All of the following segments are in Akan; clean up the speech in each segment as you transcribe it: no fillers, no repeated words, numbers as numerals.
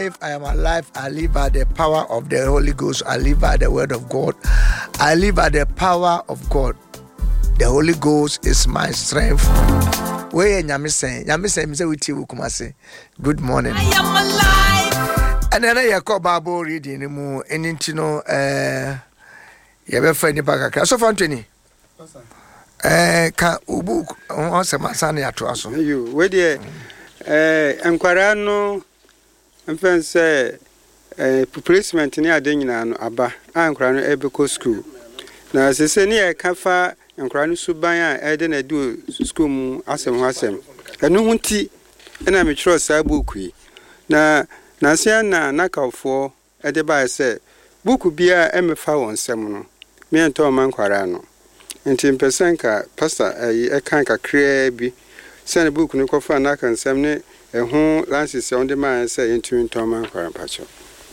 alive. I live by the power of the Holy Ghost. I live by the word of God. I live by the power of God. The Holy Ghost is my strength. Where Nyame say me say we tiu kumase. Good morning. I am alive. And then I call Bible reading mu enintino ye be fa ni baka so fa ntweni. Ka ubu on se masane ato aso. You we dey enkwara no mfen say replacement ni ade nyina no aba enkwara no ebeko school. Na sese ni e kafa enkwara no suban a ede na du school mu asem ho asem. Enu hunti na me chiro sa book yi. Na sia na nakafo ede ba say book bia emefa won sem no. Me ento man kwara no. Nti mpesen ka pastor e kan ka krea bi send book no kofa na kan sem ne ho lances on the man say into man kwara pacho.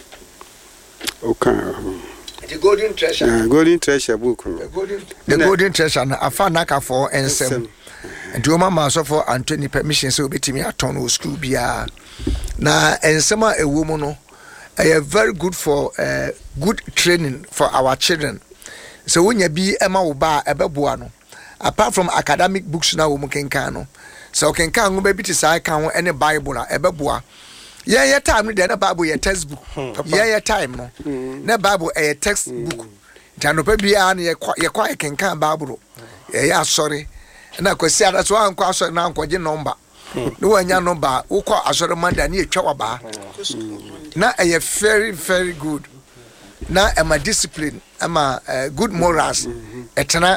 Okay. The golden treasure. Golden treasure book no. The golden treasure na afa naka for ensem. And your mama so for Anthony permission so betimi aton o school bia. Na ensema a woman no very good for good training for our children. So when you be Emma Uba ebeboa no apart from academic books na wo mu kenkan no so kenkan go be ti sai kan any Bible na ebeboa ye time no the Bible ye textbook ye time no na Bible e textbook tanopa bia na ye kwa kenkan Bible ye asori na kwasi ada so anko asori na anko je number no wanya number wo kwa asori manda na etwa waba na e very very good. Now am a discipline, am a good morals, etana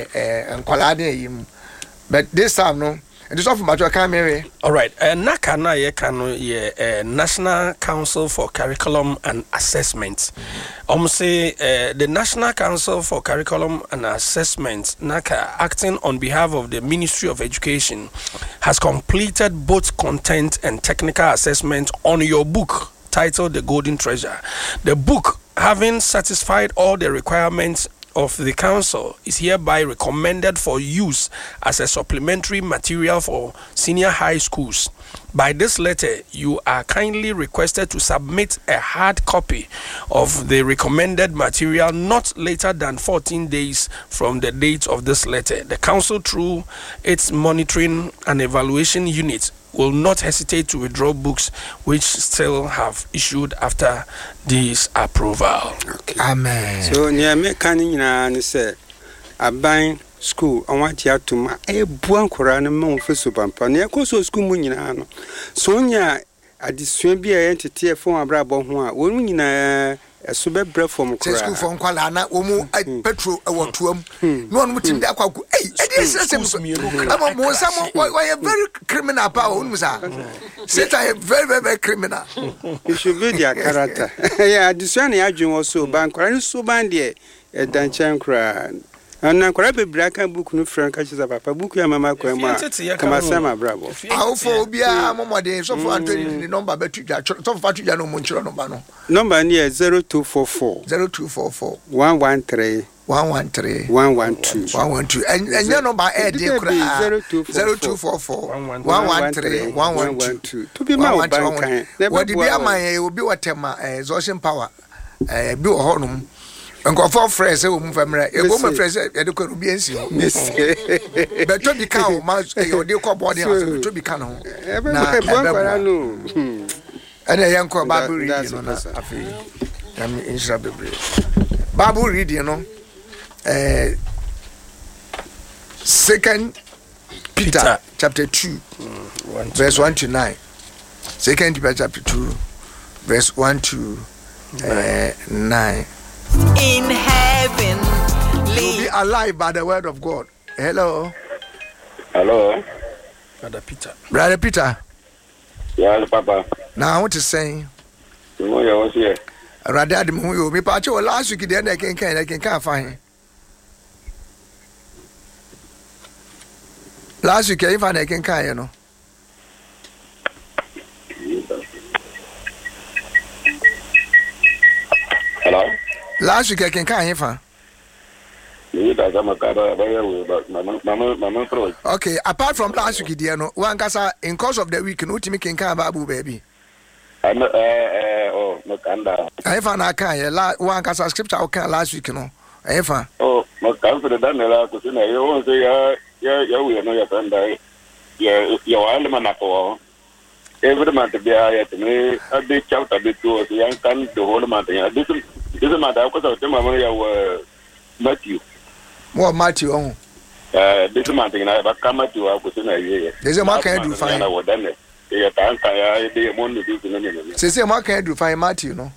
nkwalade but this time no, it is often matter come here. All right, nakana ye kanu ye National Council for Curriculum and Assessment. Say the National Council for Curriculum and Assessment, NACA, acting on behalf of the Ministry of Education, has completed both content and technical assessment on your book titled The Golden Treasure. The book, having satisfied all the requirements of the council, is hereby recommended for use as a supplementary material for senior high schools. By this letter, you are kindly requested to submit a hard copy of the recommended material not later than 14 days from the date of this letter. The council, through its monitoring and evaluation unit, will not hesitate to withdraw books which still have issued after this approval. Okay. Amen. So near me can say aban school I want you to ma e buan kora na mo fe so pampa na ko so school mu nyina no so nya adisua bi a entity e fon abrabo ho a wonu nyina so be bre from kora school for nkwala na wo mu petrol e wotuam no onu mutim de akwaku e system so am mo sam why very criminal power onu sa sit I very very criminal. You should be their character. Yeah, adisua na adwen wo so ban kora so ban de e dan chan kora. Ana kwara bebra kan book no frank achisa papa book ya mama kwa ma kama sama bravo awfo bia momode so for Anthony number betu so for tu ja no monchiro number no number ni 0244 113 112 enya number e dey kura 0244 113 to be my bank what the bia man obi watema exhaustion power bi wo honum Uncle for friends, whom family, a woman friends, a Caribbean, Miss Better cow, much your dear body to be canon. And a young Babu reading on us. Babu reading, you know, 2 Peter chapter 2, verse 1 to 9. 2 Peter chapter 2, verse 1 to 9. In heaven, you'll be alive by the word of God. Hello. Hello. Brother Peter. Yes, Papa. Now what is saying? No, you was here. Rather, you me patch your last week, then I can't find. Last week, I find I can you know. Hello. Last week I can find. Okay, apart from last week, dear, no one cassa in course of the week, no to make Babu baby. Makanda. I found I can one cast scripture I can last week, Efa. Oh, Makan for the Daniela, because you won't say, yeah, we know your friend. Your almanac. Every month, be I to me, a big shout a bit to the young can the whole month. This is a matter because of them, Matthew. What Matthew? This month, I have come to our cuisine. There's a mark I do fine. Say, mark I do fine, Matthew, no?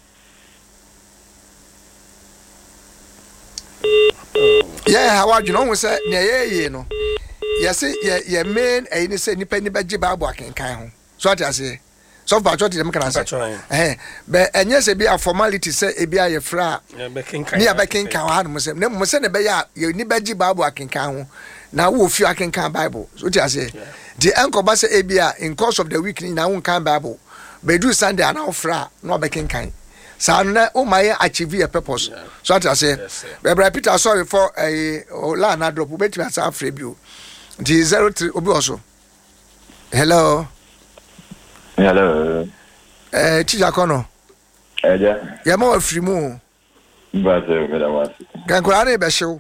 Yeah, how you know, say, yeah, no. Yes, yeah, man, and you say, Nippy Baji Babu can count. So what I say, so far, what them can say, but and yes, it be a formality, say, it be a fra near Becking Cowan, must send a bayer, you Nibaji Babu can count. Now, woof you can count Bible. So what I say, the uncle Bassa Abia in course of the week now won't count Bible, but do Sunday and now fra, no Becking kind. Sana o my achieve a purpose. So what I say, Brother Peter, sorry for a lana drop, bet me as a free view. The 03 Oboso. Hello. Hello. Teacher Kono. Yeah, more free mo. But Can go on a show.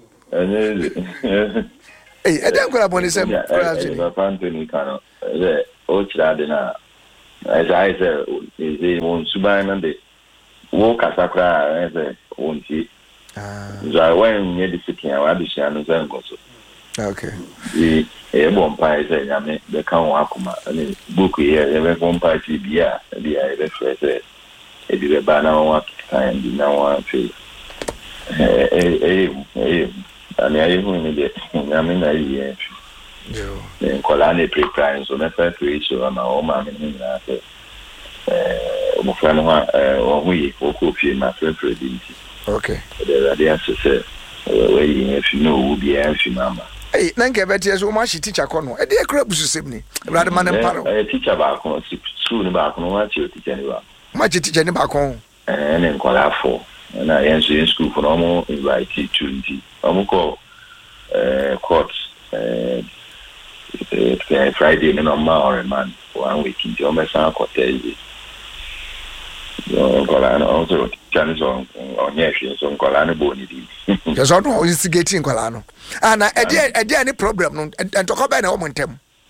Hey, I don't go up on the same. Anthony Cano. The Ochadina. As I said, is the moon Suban the walk as a cry as a won't see. So I went near the city and Radishan and Gosso. Okay. The one pie said, I mean, the Count Wakuma, and the book here, the one pie beer, the I said, it is a banner one time, the now one tree. And I mean, I then Colani pre-prime, so my first ratio on my own mammy, my friend, or we, or coffee, my friend, okay. The answer said, waiting if you know, will be answering, Mamma. Hey, Nanka Betty as much teacher Corno, a dear crop is simply rather man and paro. I teach about soon about no what you teach anyone. Much teach any back home. And then call out for, and I answer in school for almost invite you to almost call courts. Friday and on my man 1 week in your message. Also, chance on yes, on Colano Bonity. There's no instigating Colano. And I did any problem and talk about a woman.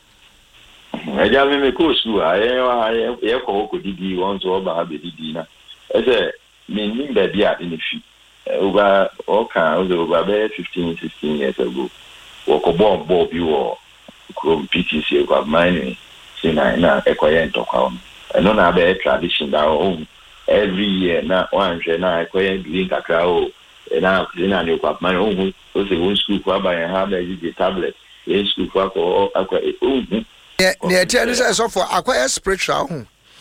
I just made a course. I could be one to about the dinner. As a meaning that they are in the feet over all kinds over 15, 16 years ago. Walk a bomb, Bob, you or Chrome PTC about mining, saying I now acquire to come. And none of their tradition that home every year. Now, one share now acquire drink a crowd, and now you got my own. Was a one school for by and have the tablet. A school for acquire. Yeah, tell us so for acquire spiritual.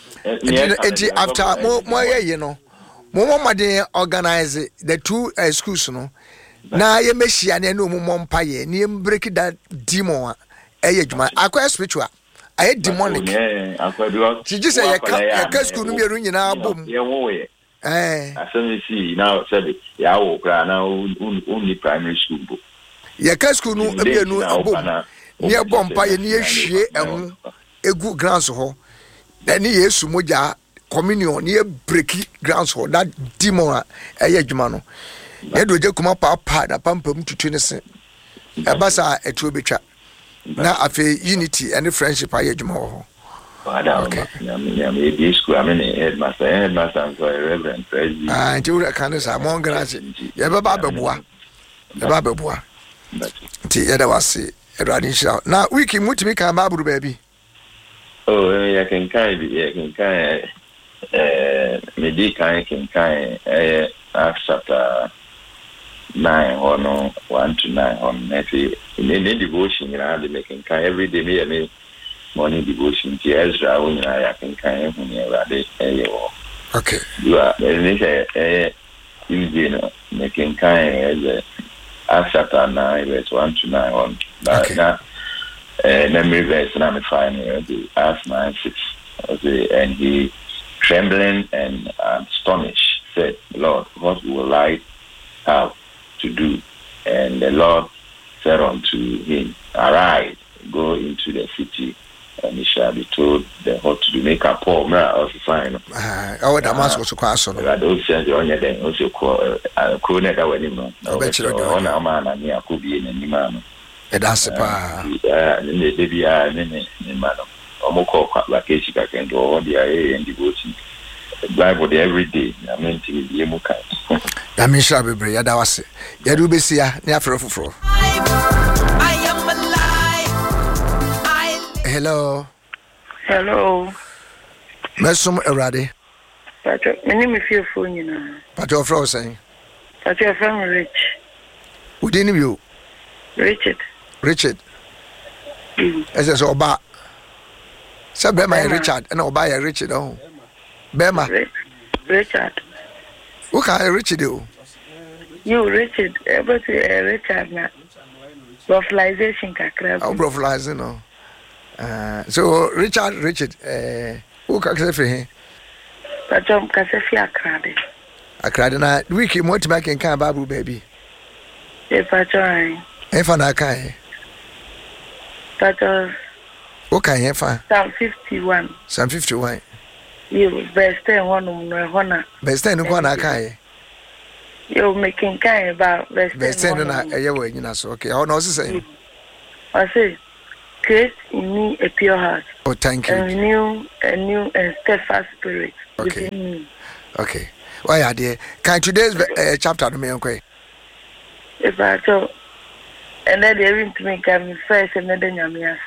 After more, you know, more money organize the two schools, no. Now you may see an no more pie, near break that demon. Acquire spiritual. I had demonic. She just say, I can't school me ring in our boom. I suddenly see now, said it. Yeah, now only primary school book. Ya can't school no near Bompire near she and a good grounds hole. Then he is Sumoja communion near breaky grounds hole that demon a yajumano. Edward come up our pad a pump to Tennessee. A bassa a true bitch. Now I feel unity and friendship I had more. Okay. I mean, school, I mean, headmaster, and reverend president. And you can say, Mon Grazi, Yababa, Yababa. The other was a riding shout. Now we can move to make a babu baby. Oh, I can kind, Medica can kind, chapter 9 or no 1 to 9 on maybe in any devotion, you know, they making kind every day, me morning devotion to Ezra when I can kind when you're ready. Okay, you are you know, making kind as a chapter 9 verse 1 to 9 on that memory verse and I'm finding the Acts 9:6 and he trembling and astonished said, Lord, what will I have to do? And the Lord said unto him, arise, go into the city, and he shall be told the how to make a poor man of fine. Our Damascus was quite so. I don't send you on your day, also call a coronet or any man. I bet you on a man and I could be in any man. That's a pa. The be a man. Omoko like Asica can do all the IA and devotion. Bible every day. I mean, to be a muka. I mean, shall be brave. That was it. You be see ya near for. I am alive. Hello. Hello. Mesum Erade. But my name is Fearful, you know. But your friend saying. But your family rich. Who didn't you? Richard. As I saw Oba. So Bema Richard and Oba Richard. Oh. Bema. Richard. What can Richard do? You Richard. But Richard now. Brofilization kakra. Oh, brofilizing, no. So Richard, who can say for him? But John Casafi Akrade. Akrade na wiki mo to make in kan Bible baby. Yes, Patron. Efa na kan. Patron. Who can efa? Psalm 51. Psalm 51. You best stay one honor. Best stay no na kan. You making kind about best stay no na eyewe nyina so. Okay, how no say? I say create in me a pure heart. Oh, thank you. A new and steadfast spirit within me. Okay. Why are there? Can today's chapter no me okay? If I so, and then they ring to me come first and then Yamiasi.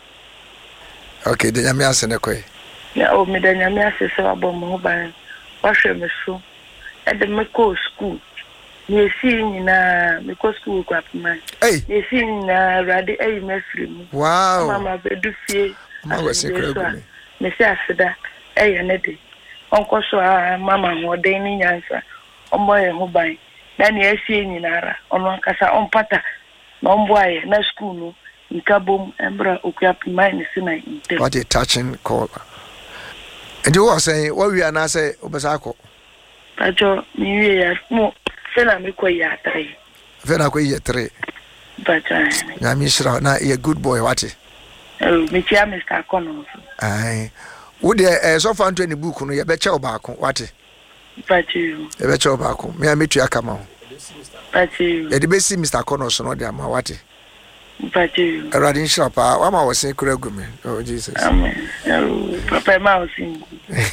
Okay, the Yamiasi na kwe. Yeah, oh, me the Yamiasi so about mobile. Wash me so. At the Meko school. You see na Meko school kwa pima. Hey. You see na radi ay mesri. Wow. Mama bedu fie. Mama was incredible. Me say asida ay anede. Onko so mama mo de ni nyansa. Omo ye ho ban. Na ne asie nyinara. Ono kasa ompata. Na omboaye na school no. Nkabom embra okua pima ni sina inte. What a touching call. And you were saying what we are now say obasako. Pajo mi ya mo sena mi ko ya 3. Vena ko ya 3. Pajo. Na mi shira na a good boy what? Me tia Mr. Kono. Ai. Wo de so fa ntwe ni book no ye be che obaako what? Pajo. Ye be che obaako. Me ametu akama ho. Pajo. Ye de be si Mr. Kono so no de ama what? Pajo. Radin shapa wa ma wo sen kura gume. Oh Jesus. Amen. Papa ma wo sin.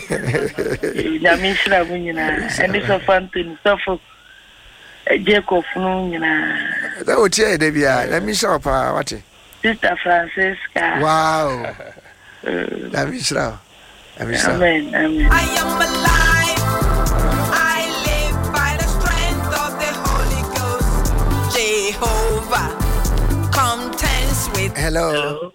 Na mi shira bunyina. And so fantin so for Jacob no nyina. That what here de bia. Na mi shapa what? Sister Francisca. Wow. Na mi shira. Amen. Amen. I am alive. I live by the strength of the Holy Ghost. Jehovah contends with. Hello.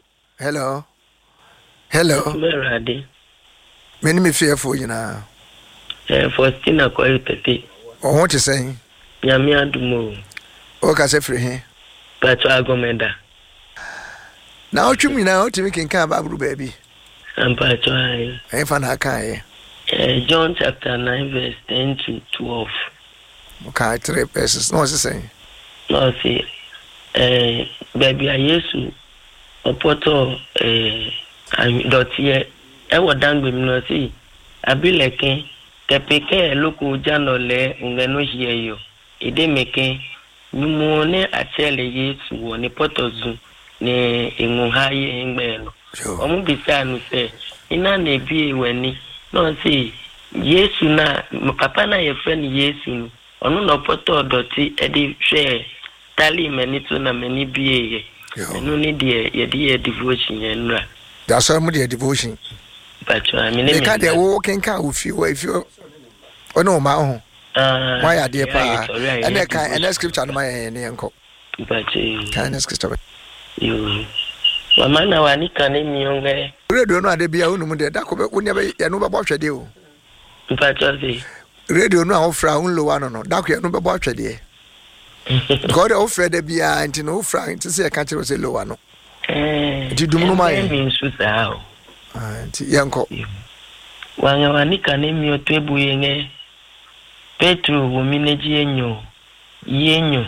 Meradi. Many me fearful, you know. Faustina Koyuti. Oh, what you saying? Yamia Dumo. Oh, can say free here. Pato Agomeda. Now, you mean now to make in Kababu baby? And Pato I. If I can. John chapter 9, verse 10 to 12. Okay, 3 verses. No, what's the saying? No, see. Baby, I yesu. Opoto, dotie. Ewa dangbe mnosi. Abileke. Kepeke loko jano le ungeno hiyeyo. Ide meke. Nyumone achele yesu wone potozu. Ne inguhaye ingbelo. Omu bisa nuse. Ina nebi weni. No si. Yesu na. Papa na ye friend yesu. Onu no poto doti. Edi share. Tali menito na meni biye. No need ye devotion yenra. That's all the devotion. But I mean, they can't walk in car with you if you. Oh no, my own. Why are they pa? And I can and scripture my uncle. But kind of scripture. You. Mamana wani kanemi yonge. Radio no ade bia unu de da ko be unya be ya no be bo hwede o. But radio no ofra unlo wa no da ko ya no be bo hwede. God offer de bia anti no ofra anti se ka kire se lowa no. Ti dum no mai. Anti yanko. Wanya wani kanemi otwebu yenge. Petro womineji yenyo.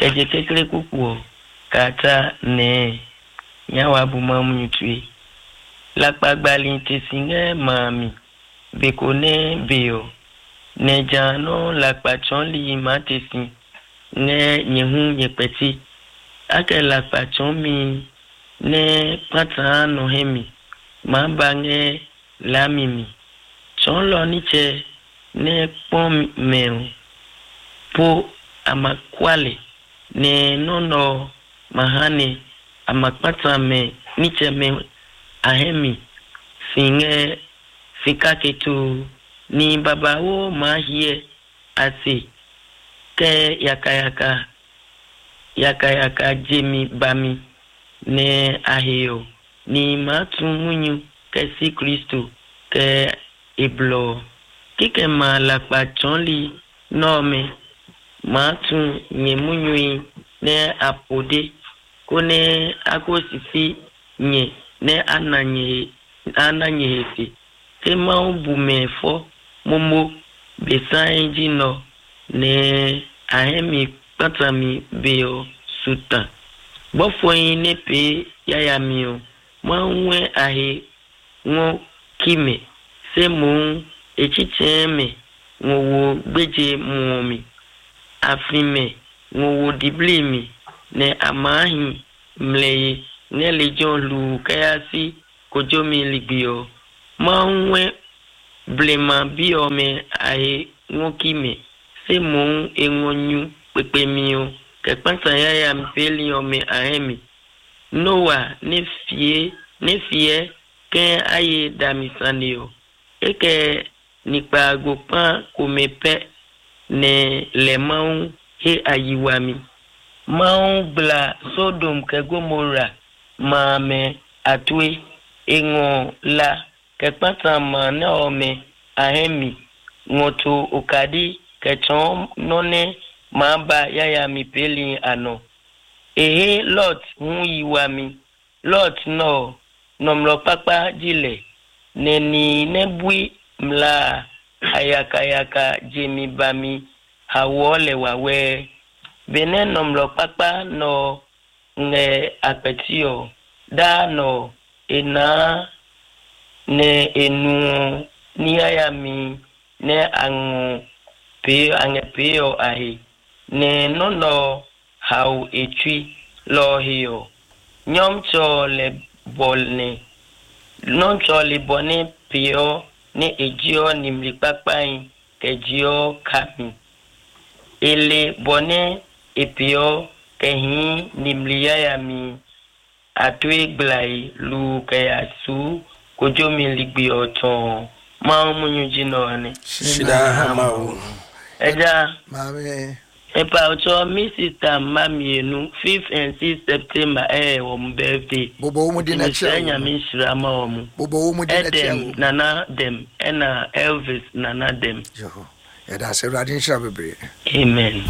Ejetekele kukuo. Kata ne nyawa buma munyutwi la pagbali te singe mami bekone beo ne jano la pachon li mate sin ne nyehu nyepeti ake la pachon mi ne pata no hemi mambange la mimi chon lo niche ne pom meo po amakwale ne nono mahane amakpata me niche me ahemi singe sikaketu ni babawo mahie ase ke yaka jemi bami ne aheo ni matu munyu ke si Kristo ke iblo kike ma la pachonli nome matu nyemunyu ne apode kone akosisi nye ne ananye hesi ke maumbume fo momo besan jino ne ahemi patami beo suta bofo ne pe yayamio manwe ahe ngo kime se mu echicheme ngo gbeje muomi afime ngo diblimi ne amahi mleye ne lejon lu kayasi kojomi ligbio manwe blema biome ahe ngo kime se mu engonyu pepemio ke pansa ya mpeli ome ahemi Noah ne fie ke aye damisanio eke nipa gopan komepe ne le maun he ayiwami maun bla Sodom ke Gomora mame atwe engo la ke pata mane ome ahemi ngoto okadi ke chom none mamba yaya mi peli ano ehe Lot yiwami Lot no nomlo papa jile neni nebui mla ayaka jemi bami hawole wawe bene nomlo papa no nge apetio da no ena ne enu ni ayami ne angu pe ange peo ahi ne nono hau etui lo hiyo nyom cho le bolne non cho le bone pio ne ejio ni mlipapai kejio kami ele bone epio kehi ni mliyami atwe glai lu kayasu kojomi ligbi oton ma munyu jino ane shida hamau eja mame Epa ocho mi sister mami enu 5th and 6th September wom birthday. Bobo mu di na chia. Enya mi shira ma omu. Bobo mu di na chia. Nana dem ena Elvis nana dem. Yo. Ya da se radin shira bebre. Amen.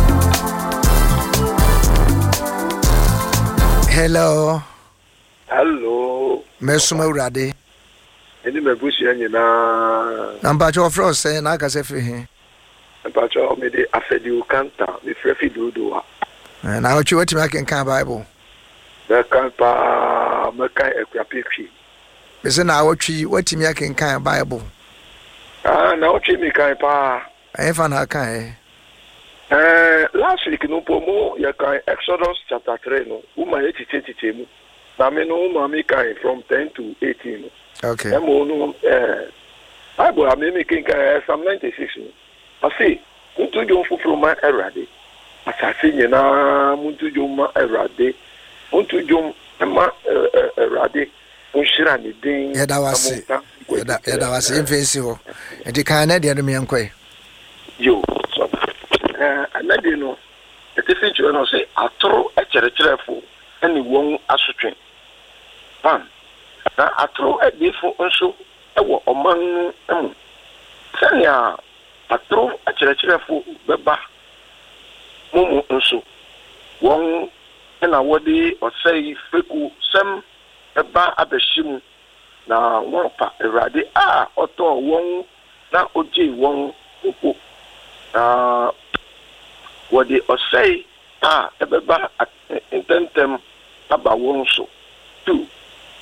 Hello. Hello. Mesuma urade. Eni mebushi nyina. Namba cho fro se na ka se fi. Pacho me de afedi ukanta me frefi dodo na ochi wati ma kan Bible da kan pa me kan ekwapechi be se na ochi wati mi kan Bible na ochi mi kan pa fa na kan last week no pomo ya kan Exodus chapter 3 no uma etitete mu na me no uma mi kan from 10 to 18 okay mo no Bible a me kan Psalm 96 no Asi, muntu jo fufuru ma erade. Asase nyina muntu jo ma erade. Muntu jo ma erade. Unshira ni din. Yeda wase infensi ho. Enti kan na de no me enkoe. Yo, so. Anade no. Etifi jo no say atoro echerecherefo eni won asotwen. Pan. Na atoro edefo nso ewo oman emu. Sanya atro akyerɛkyerɛfo bɛba mumu nso wɔn na wɔde ɔsɛe feku sɛm ɛba abɛhyimu na wɔn pa Awurade a ɔtɔɔ wɔn na ogye wɔn mpo na wɔde ɔsɛe a ɛbɛba ntɛntɛm aba wɔn so 2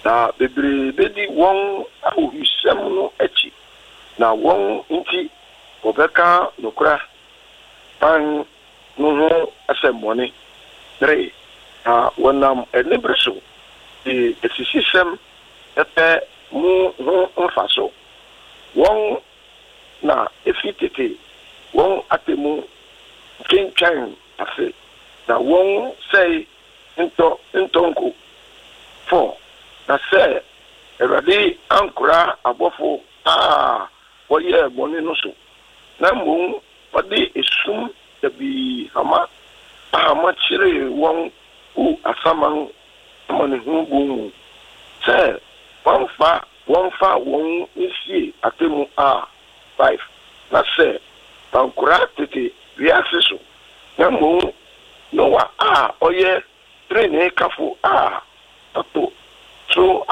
na bebree bedi wɔn ahohisɛm no akyi na wɔn nti wɔbɛka nokora pan no ho asɛmmɔne dere na wɔnam anibere so de asisisɛm ɛpɛ mu ho mfa so wɔn na efi tete wɔn atemu kentwan ase na wɔn sɛ ntɔnko fɔ na sɛ Awurade ankora abɔfo a wɔyɛ bɔne no so na mmom wɔde esum dabi hama kyerɛ wɔn u asaman ama ne ho bɔ mu sɛ wɔmfa wɔn nsie atemu a 5 na sɛ bankora tete wiase so na mmom Noa a ɔyɛ trene kafo a atɔ so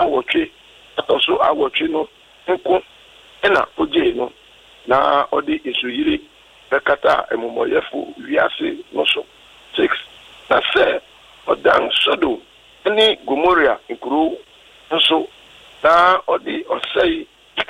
awɔtwe no nko ɛna ogye no na ɔde esuyire bɛkata amumɔyɛfo wiase no so 6 na sɛ ɔdan Sodom ne Gomorrah nkuro nso na ɔde ɔsɛe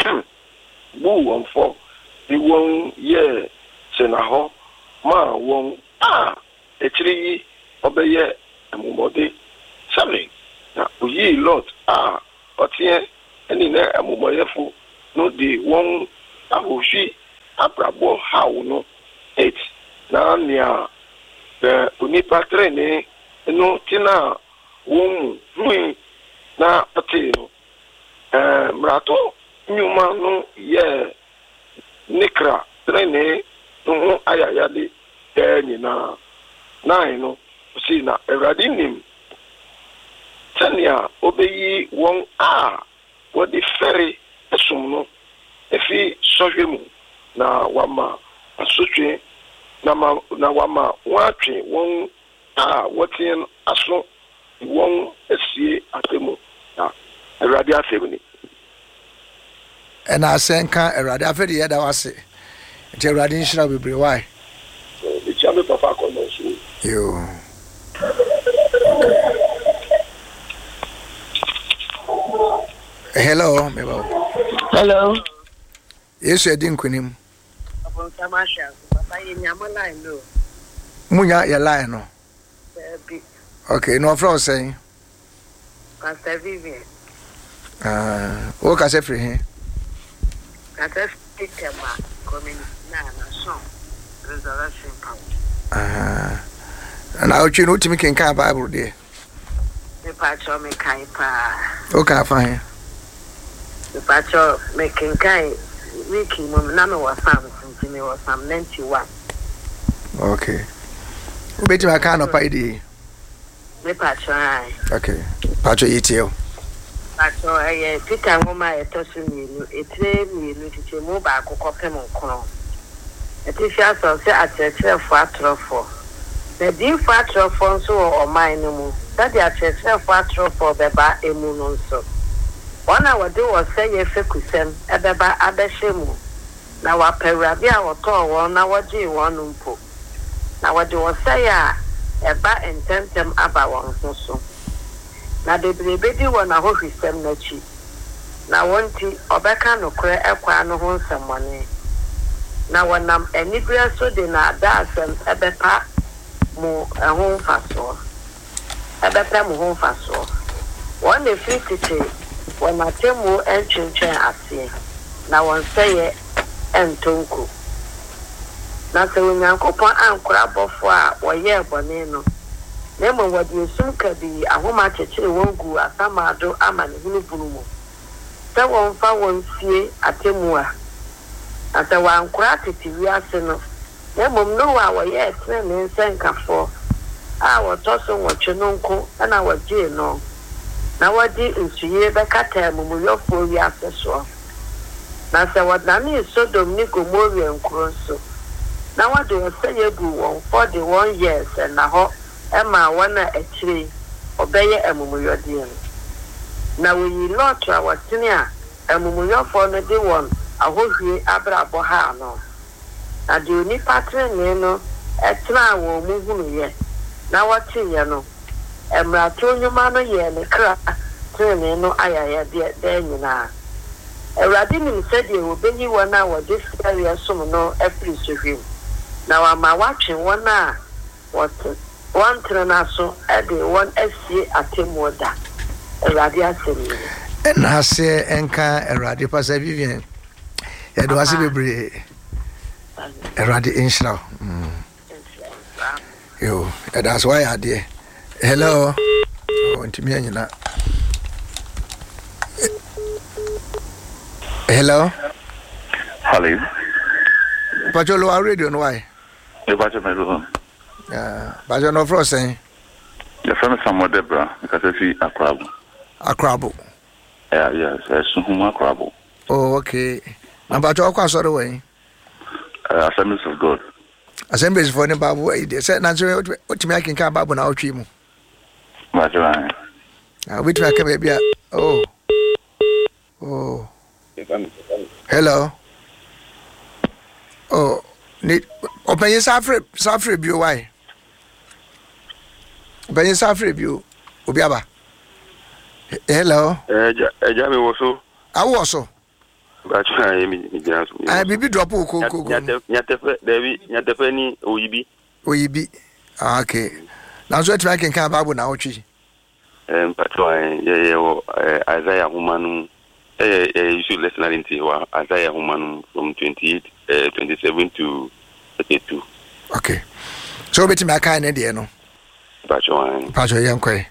bu wɔn fɔ de wɔn yɛ sena hɔ ma wɔn a ekyiri yi ɔbɛyɛ amumɔde 7 na oyi Lot a ɔteɛ ɛne na amumɔyɛfo no de wɔn ahohwi abrabɔ haw no 8 na nea onipa trene no tina wɔn hui na ɔte no mrato nyuma no yɛ nikra trene no ho ayayade nyinaa 9 no si na Awurade nim sɛnea obeyi wɔn a wɔde fɛre ɛsom no efi sɔhwɛ mu na wama asotwe na wama wɔatwe wɔn a wɔteɛ aso wɔn asie atemu na Awurade asɛm ni ɛna asɛnka Awurade afɛde yɛda wase nti Awurade nhyira bebree wae me papa kono so yo hello meba hello yesu edi nkunim abon samasha papa yenyama line no munya ya line no bi okay no from saying Pastor Vivian o ka se free here kata tema community na song resurrection power and I you know to me can Bible there the patcho me kai pa okay fine the patcho me can kai wiki mum na me was Psalm me was Psalm 91 okay ubeti makano pa idi me patcho ai okay patcho etio patcho Peter ngoma etosu milu etre milu tete mu ba akokọ pem nkono Etifia so se akyerɛkyerɛfo atorɔfo. Na dinfo atorɔfo nso wɔ ɔman no mu. Sɛde akyerɛkyerɛfo atorɔfo bɛba emu no nso. Wɔn a wɔde wɔ sɛ yɛfɛ kusɛm ɛbɛba abɛhyɛ mu. Na wɔapɛ Awurade a wɔtɔɔ wɔn na wɔgyee wɔn no mpo. Na wɔde wɔ sɛ a ɛba ntɛmtɛm aba wɔn ho so. Na bebrebe di wɔn ahohwisɛm n'akyi. Na wɔn ti ɔbɛka nokorɛ ɛkwa no ho nsɛmmɔne. Na wanam anibere so de na ada asɛm ɛbɛpa mu ɛho mfasoɔ ɛbɛpa mu ho mfasoɔ wɔn na fi tete wɔn atemu ɛntwentwɛn aseɛ na wɔn sɛyɛ ɛntonko na sɛ Onyankopɔn ankora abɔfo a wɔyɛ bɔne no na mmom wɔde esum kabii ahoma kyekyere wɔn gu asamado ama ne hunu bunu mu sɛ wɔn fa wɔn sie atemu a ata wankura tete wiase no na mmom no wa wɔyɛ ɛtena ne nsɛnkafo a wɔtɔ so wɔtwe no nko na wɔgye no na wɔde nsuye bɛkata mumuyɔfo wiase so na sɛ wɔdane Sodom ne Gomorrah nkuro so na wɔde ɔsɛyɛ gu wɔn fɔ de wɔn yɛ sɛ na hɔ ɛma wɔn a akyire ɔbɛyɛ amumuyɔdeɛ na wɔyi Lot a wɔtene a amumuyɔfo no de wɔn ahohwie abrabɔ ha no na de onipa trenee no ɛtena wɔn mu hunu yɛ na wɔte yɛ no emrato nyuma no yɛ ne kra tene no ayaya de nyina Awurade nim sɛdeɛ obenyi wɔn a wɔde sikaria som no afiri sohwem na wama watwe wɔn a wɔn tene na so de wɔn asie atemmuo da Awurade asɛm ɛna ase enka Awurade pasa Vivian yɛde wase bebree Awurade inhyira yo that's why I did hello ntimi anyina hello Pacholo radio no why Pacho melo Pacho no fro sen the friend Samuel Debra because if Akrabo yes so huma Akrabo oh okay na Pacho kwa sorry we Assemblies of God Assemblies for the Bible we say na so otimi akinka Bible na otwi mu Pacho we try come bia oh hello oh need open your safre bio why open your safre bio obiaba hello eja me woso awoso Pacho mi jaso bibi drop ko nyatefe ni oyibi okay now so try can Bible na otwi Pacho Isaiah Humanu you should listen to Isaiah Humanu from 27 to 32 okay so beti me aka na de no Pacho yankwe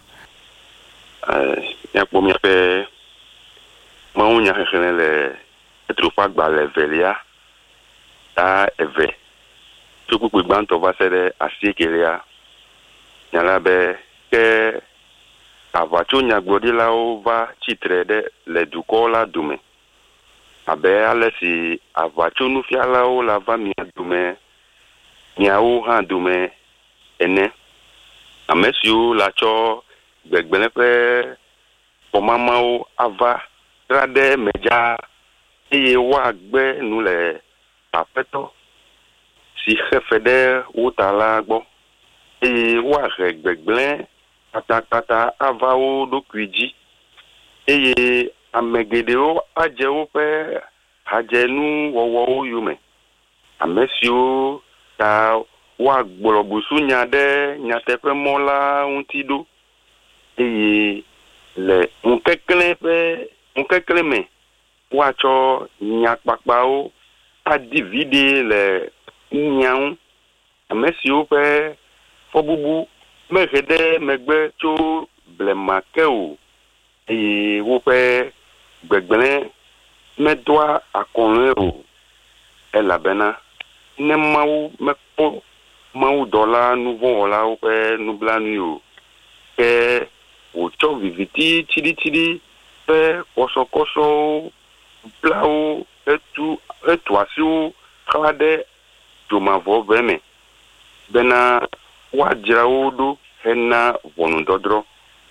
yakpo mi pe maunya hekele etrufa gba levelia ta eve tuku pe gbanto va sere asiekelea nyala be ke avachonya gbodila ova chitrede le dukola dume abe alesi avachonu fiala o lava mi dume miawo ha dume ene amesiu lacho gbegbele pe pomamao ava trade meja eye wa gbe nu le apeto si xefede utala gbo eye wa gbegbele Tata avao do kwiji eye amegedeo ajeo pe hajenu wowo yume amesio ta wa gborobusu nyade nyatepe mola untido eye le unkekele me wacho nyakpakpao a divide le nyau amesio pe fobubu megede megbe tso blemakeo eye wope gbegbele medoa akonlero elabena ne mawu mekpo mawu dola nouveau la wope nublanu ke ocho viviti chidi pe koso plao etuasiu khade domavo veme bena wajraodo hena vonundodro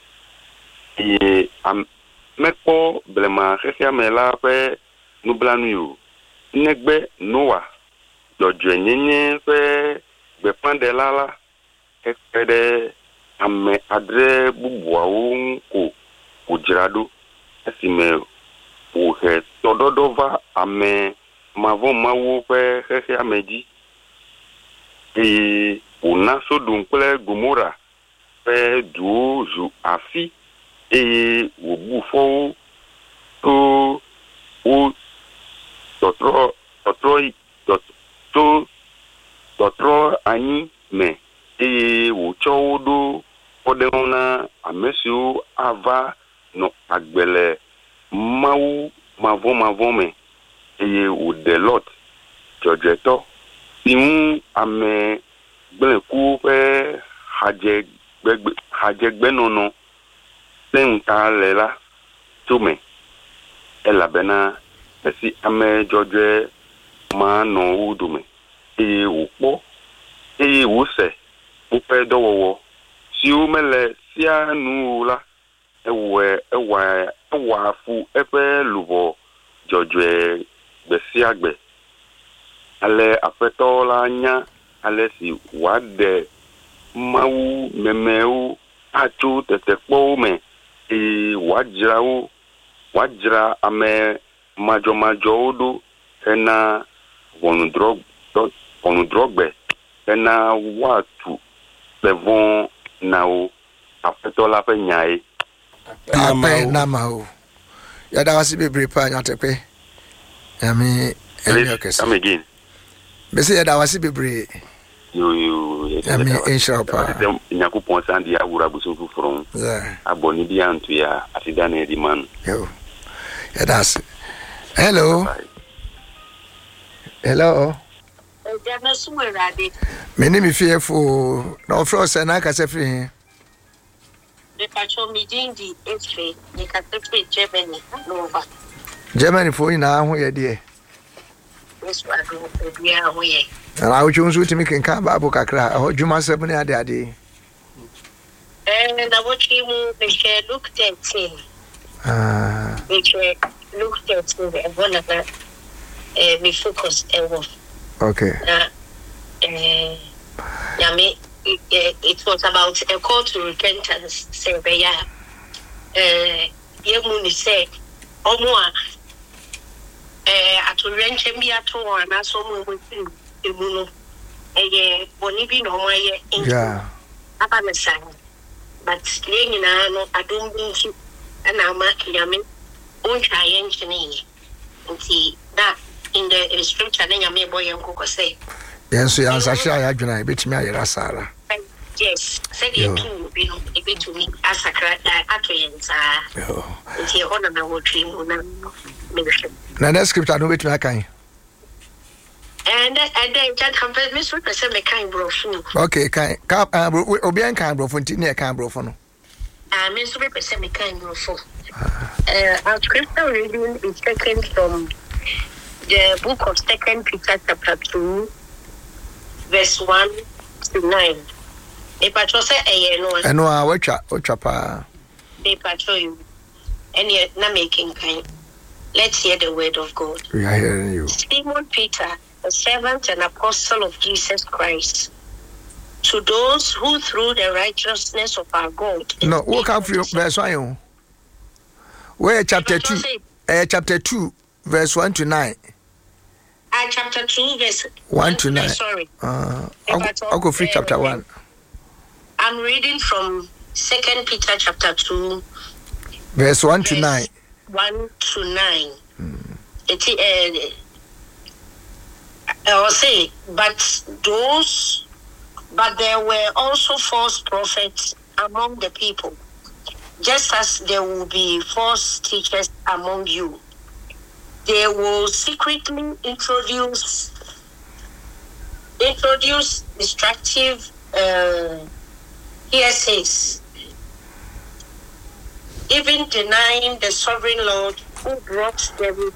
mekpo blema khia mela pe nublanu negbe noa dojwenyenye pe bepande lala ekede ame adre bubuawo ko ujrado esime o he tododova ame mavo mawo pe khia meji una sodom kple Gomora pe duo zu afi wobufo to o totro ani me wocho do odena amesio ava no agbele mawu mavo me wodelot jojeto siun ame gbeku pe hajegbenono senta lela tume elabena esi ame joje ma no udume upo wuse upe dowowo si umele sia nula ewa fu epe lubo joje besiagbe ale apeto la nya ale si wade mau memeu achu tetekpo me wajra ame majo do ena wonu drogbe ena watu bevon nao apetola pe nyai ape namao ya da wasi bebre pa nyatepe yami Come again. Bese ya da wasi bebre yo yami inshallah nyakupon sandi ya wura busu from aboni bi antu ya atidane di man yo ya das hello Jana Sumerade. Many me fearful no frost and I can say free. The patrol meeting the H3, the Catholic Germany, Nova. Germany for you now, where dear. This one, we are away. And I would choose to make in Kamba Bocacra, or Juma 7 a day. And I watch him, they look 13. Which look 13, and one of them, we focus ever. Okay. It was about a call to repentance. Say, Yemuni said, Omua, at rent and be at all, and I saw with him, Bonibi no my yeah. Abanasan. But staying in I don't think you, and I'm making Yamin, own giant and see that. In the scripture, then you may boy and cook say. Yes, you answer. I do bit me. Sarah. Yes, say you too. You know, a bit to me as a crack attributes. It's here on the whole dream. Now, that scripture, I don't wait to my kind. And then that compared Miss Represent the kind brofun. Okay, kind. Obian kind brofun, near kind brofun. Miss Represent the kind brofun. Our scripture reading is taken from the book of 2 Peter chapter 2, verse 1 to 9. A patrol say a no, what pa. A patrol you, and yet not making kind. Let's hear the word of God. We are hearing you. Simon Peter, the servant and apostle of Jesus Christ, to those who through the righteousness of our God. No, walk up for verse 1. Where chapter 2? Chapter 2, verse 1 to 9. Chapter 2, verse 1 to 9. Sorry. I'll go free chapter 1. I'm reading from 2 Peter chapter 2, verse 1 to 9. 1 to 9. I will say, but there were also false prophets among the people, just as there will be false teachers among you. They will secretly introduce destructive hearsays, even denying the sovereign Lord who brought them,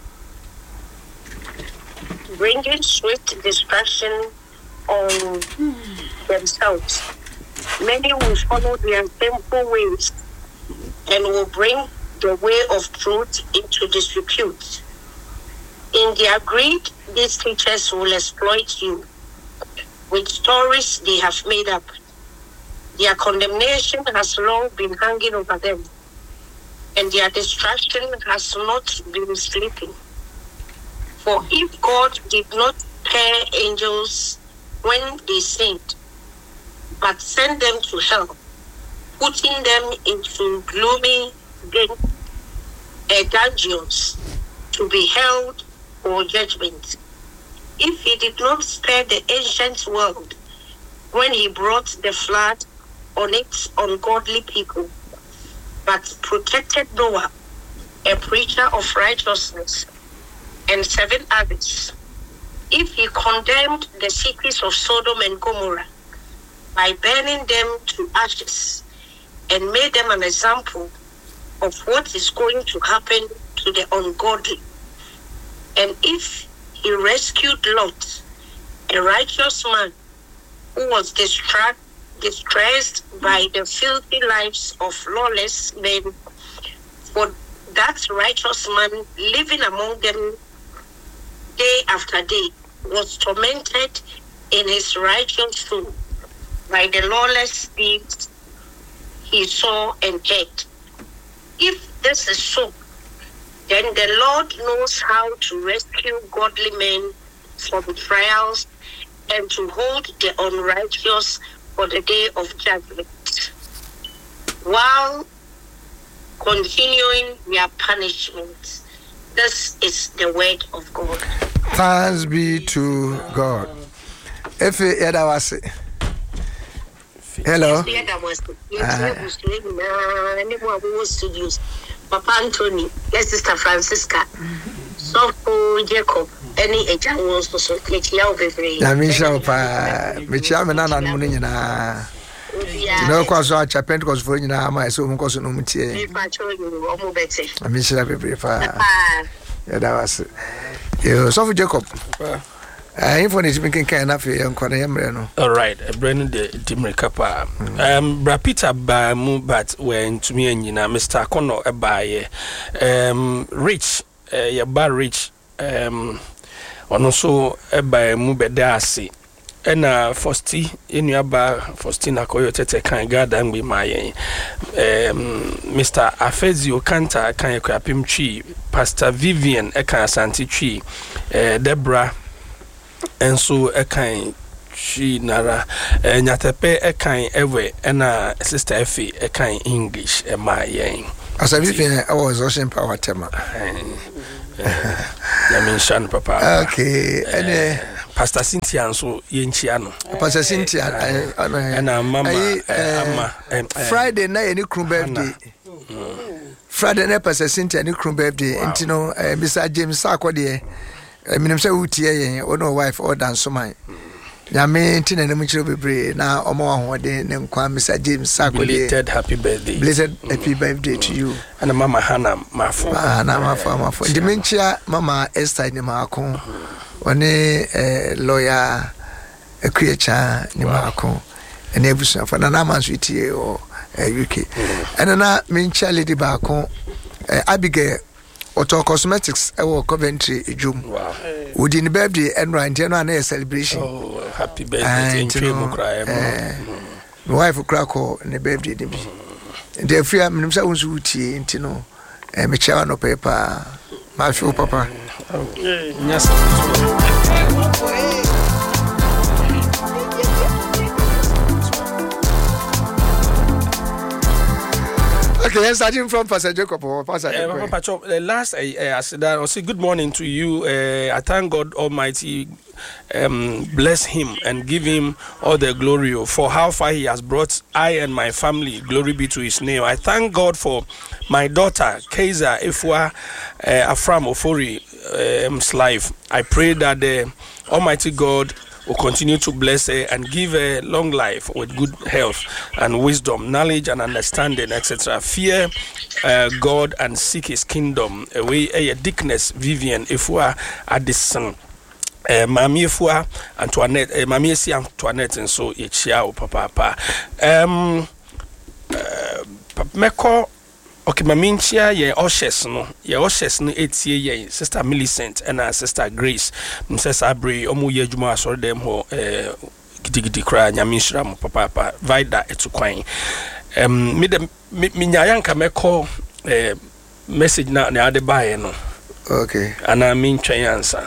bringing swift destruction on themselves. Many will follow their sinful ways and will bring the way of truth into disrepute. In their greed, these teachers will exploit you with stories they have made up. Their condemnation has long been hanging over them, and their destruction has not been sleeping. For if God did not spare angels when they sinned, but sent them to hell, putting them into gloomy dungeons to be held for judgment. If he did not spare the ancient world when he brought the flood on its ungodly people, but protected Noah, a preacher of righteousness, and 7 others, if he condemned the cities of Sodom and Gomorrah by burning them to ashes and made them an example of what is going to happen to the ungodly, and if he rescued Lot, a righteous man who was distressed by the filthy lives of lawless men, for that righteous man living among them day after day was tormented in his righteous soul by the lawless deeds he saw and heard. this is so, then the Lord knows how to rescue godly men from trials and to hold the unrighteous for the day of judgment, while continuing their punishment. This is the word of God. Thanks be to God. Efe Yadawase. Hello. Papa Anthony, yes, Sister Francisca. So Jacob, any age was so Namisha pa Micha Menana Munina. No cause I chapent was for you now, my son cause no mutie. Namisha Pepa. Yadawase. You so Jacob. All right, Brennan the Dimrikapa. Brapita by mu, but when to me and Mr. Kono by Rich, Yaba Rich, also by Mubedasi. And Fosti in your bar, Fostina Coyote can garden with my Mr. Afezio Kanta, can you crap him tree, Pastor Vivian, Eka Santi tree, Deborah. And so a kind she nara nyatepe a kind ewe and Sister Effie a kind English and my yang. As I was Ocean Power Tema. I mean Shan Papa. Okay, and Pastor Cynthia and so Yenchiano. Pastor Cynthia and Mama Friday night any crew birthday. Friday night Pastor Cynthia any crew birthday and you know Mr. James Sako dear. I mean, I'm so utie or no wife or dance so my. Yame tin and much be now or more one day named Mr. James Sako. Belated happy birthday. Blessed happy birthday to you. And Mama Hannah Mafo. Mafo. Dementia Mama Esther Nimako. One a lawyer, a creature Nimako, and everything for an Aman's or UK. And another Mincha Lady Bako, Abigail. Auto Cosmetics, our Coventry June. Wow. Within the birthday and right a celebration. Oh, happy birthday! My wife of Krakow and the birthday. And their free themselves would you know, and Michelle no paper, my show papa. Yes. Okay, starting from Pastor Jacob or Pastor the last I said that I say good morning to you. I thank God Almighty, bless him and give him all the glory for how far he has brought I and my family. Glory be to his name. I thank God for my daughter Kaiser Ifwa Afram Ofori's life. I pray that the Almighty God will continue to bless her and give her long life with good health and wisdom, knowledge and understanding, etc. Fear God and seek his kingdom. Away a Dickness Vivian Ifwa Addison. Mami Ifwa Antoinette, Mami Esi Antoinette, and so it's papa. Meko. Okay, Maminchia, ye Oshes no etie ye Sister Millicent and Sister Grace. Mrs. Abri, omu ye juma so dem ho gidigidi kra nyamishra mo papa vida etukwan. Me nyayanka meko message na ade bae no. Okay. Ana minchwan answer.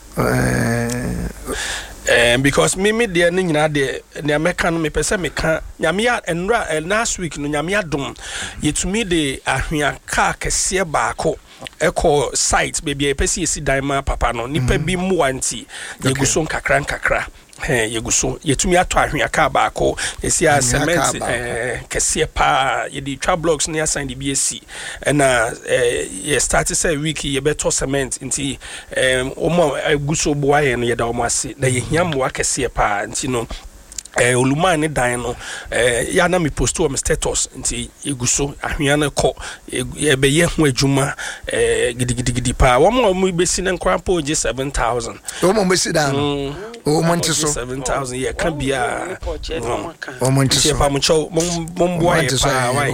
Because me there ni nyina de na meka no me pese meka nyamia enra last week no nyamia dom yetumi de ahwea ka kese baako eko site baby pese esi dan ma papa no nipa bi mu anti yeguso nkakra yeguso yetumi ato ahwea ka baako esi a cement kese pa yedi twa blocks ne assign de BSc na ye start say week ye beto cement nti omo eguso boaye no yeda omo ase na ye hia mo akese pa nti no oluma ne dan no ya na me post o me status nti eguso ahwea na ko ye be ye ho adwuma gidigidi pa wo mo besi ne nkrampo je 7,000 wo mo besi dan o mo nti so 7,000 ye kan bia o mo nti so pa mo cho mo boa ye pa why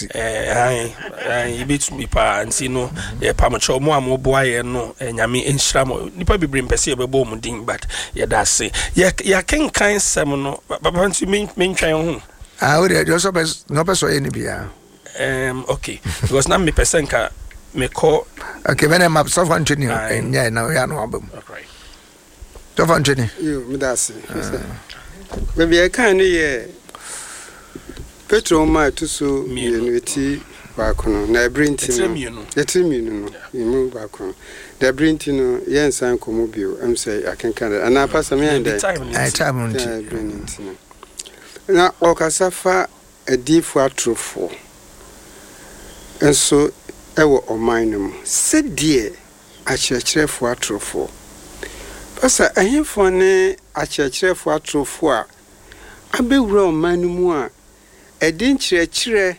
ye bit me pa nti no ye pa mo cho mo am boa ye no nyame enhira mo nipa bibre mpese ye be bo mo din but ye da se ye ken sem no papa nti min twan ho we dey just no person any bia Okay, because now me person ka me call. Okay, when I'm up, so far Anthony, yeah, now we are no album. Okay. So far Anthony. You, me that's it. Maybe I can't hear. Petro ma to so unity back on. Na Brintino. The team, you move back on. The Brintino, yes, and Comobio. I'm say I can carry. And I pass a man there. I time on Brintino. Now, Okasafa a deep for true. And so, I will mind them. Said dear, I shall for true for. Pasa, I have for ne, I shall for true for. I be wrong, manumua. A dinchre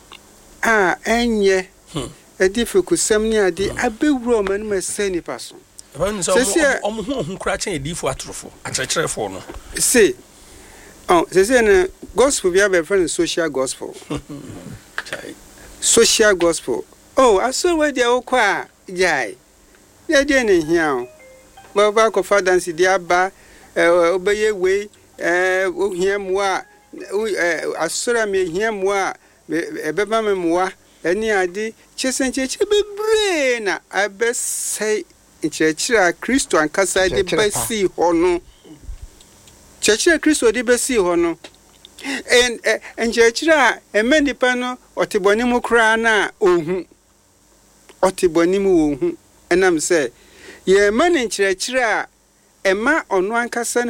enye a difficult semnia di a big Roman may say any person. Who cratching a deep for atrophy at a chair for no. Say, oh, there's a gospel we have a friend social gospel. Social gospel. Oh, I saw where they all qua, yay. They're doing here. Well, back of father and see the abba, obey way, him what. Asura me him wa beba me moa eni ade chesencheche bebre na abesai nchechira Kristo ankasa de besi hono chechira Kristo de besi hono en nchechira emeni pa no otiboni mu kra na ohu otiboni mu ohu enam se ye mani nchechira ema ono ankasa